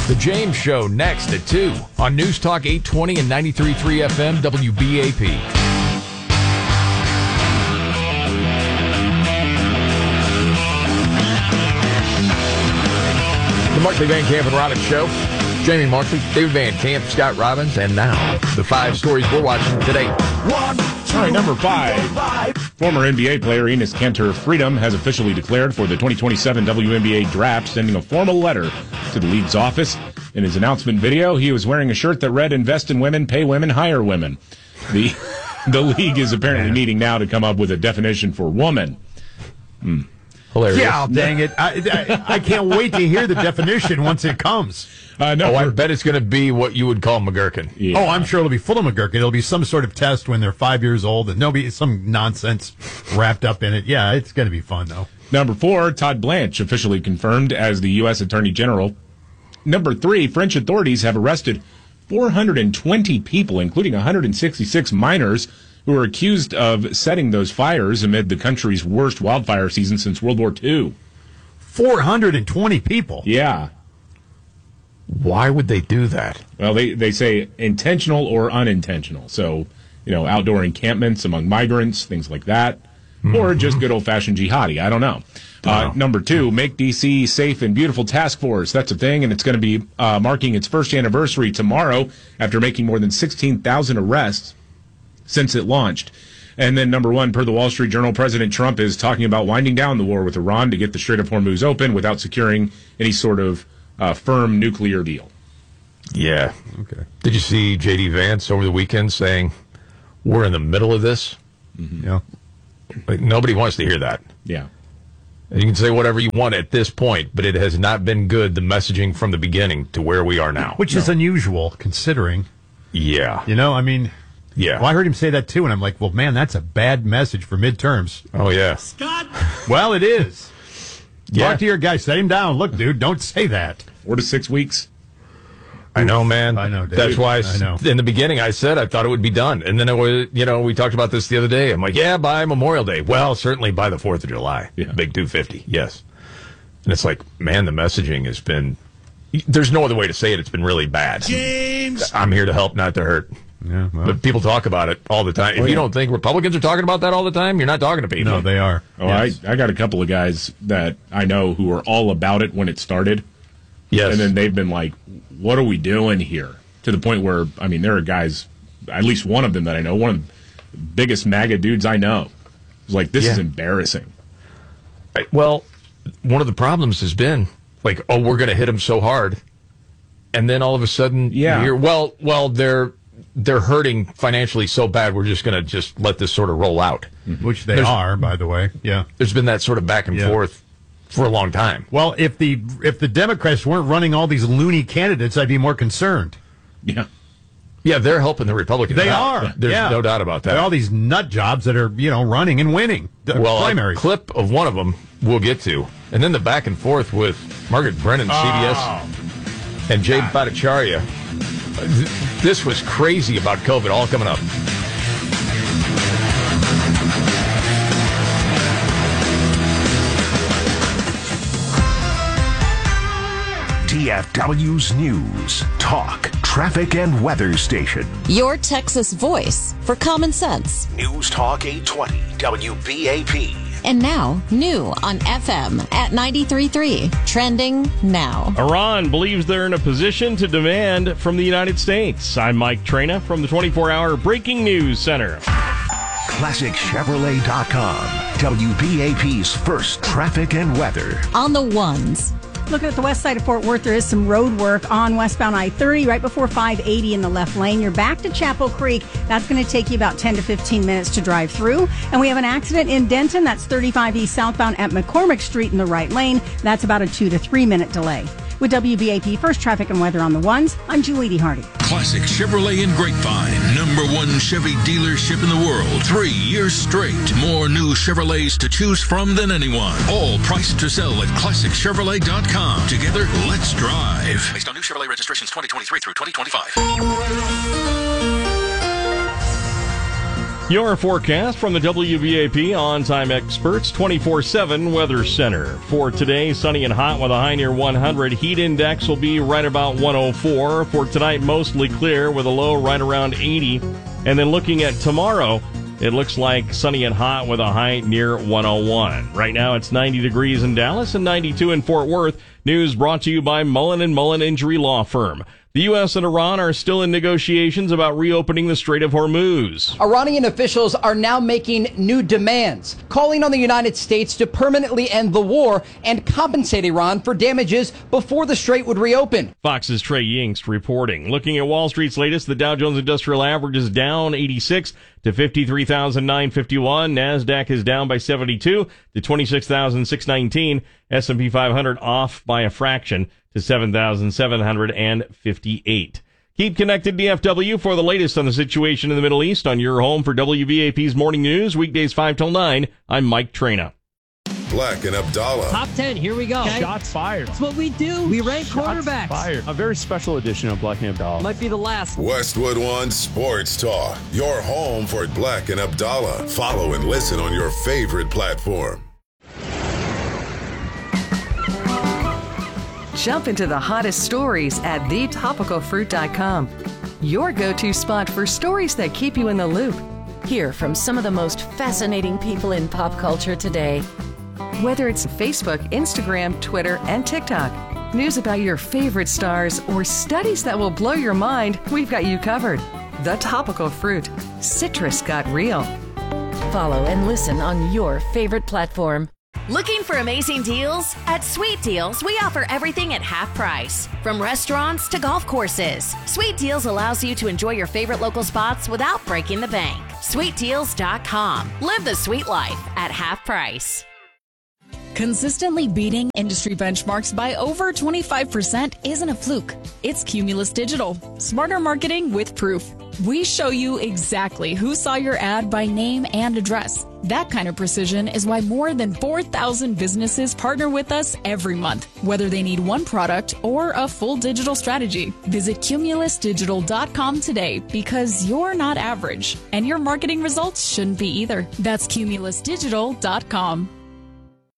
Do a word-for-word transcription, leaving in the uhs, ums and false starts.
The James Show next at two on News Talk eight twenty and ninety-three point three F M W B A P. The Markley Van Camp and Robbins Show. Jamie Markley, David Van Camp, Scott Robbins, and now the five stories we're watching today. One, two, All right, number five. five. Former N B A player Enes Kanter Freedom has officially declared for the twenty twenty-seven W N B A draft, sending a formal letter to the league's office. In his announcement video, he was wearing a shirt that read, "Invest in women, pay women, hire women." The the league is apparently meeting now to come up with a definition for woman. Hmm. Hilarious. Yeah, dang it. I, I, I can't wait to hear the definition once it comes. Uh, no, oh, I bet it's going to be what you would call McGurkin. Yeah. Oh, I'm sure it'll be full of McGurkin. It'll be some sort of test when they're five years old, and there'll be some nonsense wrapped up in it. Yeah, it's going to be fun, though. Number four, Todd Blanche officially confirmed as the U S Attorney General. Number three, French authorities have arrested four hundred twenty people, including one hundred sixty-six minors, who are accused of setting those fires amid the country's worst wildfire season since World War Two. four hundred twenty people? Yeah. Why would they do that? Well, they, they say intentional or unintentional. So, you know, outdoor encampments among migrants, things like that. Mm-hmm. Or just good old-fashioned jihadi. I don't know. Uh, wow. Number two, Make D C Safe and Beautiful Task Force. That's a thing, and it's going to be uh, marking its first anniversary tomorrow after making more than sixteen thousand arrests since it launched. And then number one, per the Wall Street Journal, President Trump is talking about winding down the war with Iran to get the Strait of Hormuz open without securing any sort of uh, firm nuclear deal. Yeah. Okay. Did you see J D. Vance over the weekend saying, we're in the middle of this? Mm-hmm. Yeah. Like, nobody wants to hear that. Yeah. And you can say whatever you want at this point, but it has not been good, the messaging from the beginning to where we are now. Which no. is unusual, considering. Yeah. You know, I mean... Yeah. Well, I heard him say that, too, and I'm like, well, man, that's a bad message for midterms. Oh, yeah. Scott! Well, it is. Yeah. Talk to your guy. Set him down. Look, dude, don't say that. Four to six weeks. I know, man. I know, Dave. That's why I, I know. In the beginning I said I thought it would be done. And then it was, you know, we talked about this the other day. I'm like, yeah, by Memorial Day. Well, certainly by the fourth of July. Yeah. Big two fifty. Yes. And it's like, man, the messaging has been, there's no other way to say it. It's been really bad. James! I'm here to help, not to hurt. Yeah, well. But people talk about it all the time. If oh, yeah. you don't think Republicans are talking about that all the time, you're not talking to people. No, they are. Oh, yes. I, I got a couple of guys that I know who are all about it when it started. Yes. And then they've been like, what are we doing here? To the point where, I mean, there are guys, at least one of them that I know, one of the biggest MAGA dudes I know, was like, this yeah. is embarrassing. I, well, one of the problems has been, like, oh, we're going to hit them so hard. And then all of a sudden, yeah. you're, well, well, they're they're hurting financially so bad, we're just going to just let this sort of roll out. Mm-hmm. Which they There's, are, by the way. Yeah. There's been that sort of back and yeah. forth for a long time. Well, if the if the Democrats weren't running all these loony candidates, I'd be more concerned. Yeah. Yeah, they're helping the Republicans. They out. are. There's yeah. no doubt about that. There are all these nut jobs that are, you know, running and winning. The well, primaries. a clip of one of them we'll get to. And then the back and forth with Margaret Brennan, oh. C B S, and Jay Bhattacharya. This was crazy about COVID, all coming up. T F W's News, Talk, Traffic, and Weather Station. Your Texas voice for common sense. News Talk eight twenty W B A P. And now, new on F M at ninety-three point three. Trending now. Iran believes they're in a position to demand from the United States. I'm Mike Trena from the twenty-four hour Breaking News Center. Classic Chevrolet dot com. W B A P's first traffic and weather. On the ones. Looking at the west side of Fort Worth, there is some road work on westbound I thirty right before five eighty in the left lane. You're back to Chapel Creek. That's going to take you about ten to fifteen minutes to drive through. And we have an accident in Denton. That's thirty-five East southbound at McCormick Street in the right lane. That's about a two to three minute delay. With W B A P First Traffic and Weather on the ones, I'm Julie D. Hardy. Classic Chevrolet in Grapevine. Number one Chevy dealership in the world. Three years straight. More new Chevrolets to choose from than anyone. All priced to sell at Classic Chevrolet dot com. Together, let's drive. Based on new Chevrolet registrations twenty twenty-three through twenty twenty-five. Your forecast from the W B A P On-Time Experts twenty-four seven Weather Center. For today, sunny and hot with a high near one hundred. Heat index will be right about one oh four. For tonight, mostly clear with a low right around eighty. And then looking at tomorrow, it looks like sunny and hot with a high near one oh one. Right now, it's ninety degrees in Dallas and ninety-two in Fort Worth. News brought to you by Mullen and Mullen Injury Law Firm. The U S and Iran are still in negotiations about reopening the Strait of Hormuz. Iranian officials are now making new demands, calling on the United States to permanently end the war and compensate Iran for damages before the strait would reopen. Fox's Trey Yingst reporting. Looking at Wall Street's latest, the Dow Jones Industrial Average is down eighty-six to fifty-three thousand nine hundred fifty-one. NASDAQ is down by seventy-two to twenty-six thousand six hundred nineteen. S and P five hundred off by a fraction to seven thousand seven hundred fifty-eight. Keep connected, D F W, for the latest on the situation in the Middle East on your home for W B A P's Morning News, weekdays five till nine. I'm Mike Traina. Black and Abdallah. Top ten, here we go. Okay. Shots fired. That's what we do. We rank Shots quarterbacks. Fired. A very special edition of Black and Abdallah. Might be the last. Westwood One Sports Talk. Your home for Black and Abdallah. Follow and listen on your favorite platform. Jump into the hottest stories at the topical fruit dot com. Your go-to spot for stories that keep you in the loop. Hear from some of the most fascinating people in pop culture today. Whether it's Facebook, Instagram, Twitter, and TikTok, news about your favorite stars, or studies that will blow your mind, we've got you covered. The Topical Fruit. Citrus got real. Follow and listen on your favorite platform. Looking for amazing deals? At Sweet Deals, we offer everything at half price. From restaurants to golf courses, Sweet Deals allows you to enjoy your favorite local spots without breaking the bank. sweet deals dot com. Live the sweet life at half price. Consistently beating industry benchmarks by over twenty-five percent isn't a fluke. It's Cumulus Digital. Smarter marketing with proof. We show you exactly who saw your ad by name and address. That kind of precision is why more than four thousand businesses partner with us every month, whether they need one product or a full digital strategy. Visit cumulus digital dot com today because you're not average, and your marketing results shouldn't be either. That's cumulus digital dot com.